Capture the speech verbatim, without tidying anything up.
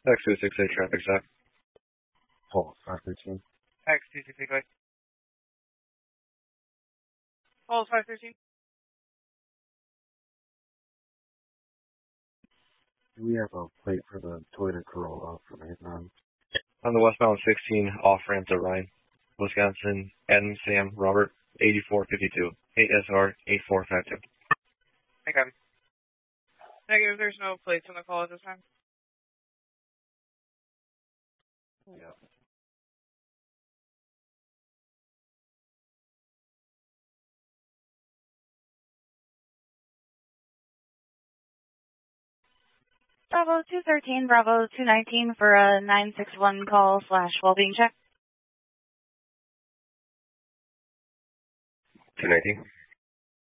X two six eight traffic stop. Paul, five thirteen. X two six eight, go ahead. Paul, five thirteen. Do we have a plate for the Toyota Corolla from Vietnam? On the westbound sixteen off ramp to Ryan, Wisconsin, Adam, Sam, Robert, eighty-four fifty-two, eight S R eight four five two. I got it. Negative, there's no plates on the call at this time. Yeah. Bravo two thirteen, Bravo two nineteen for a nine six one call slash well-being check. two nineteen.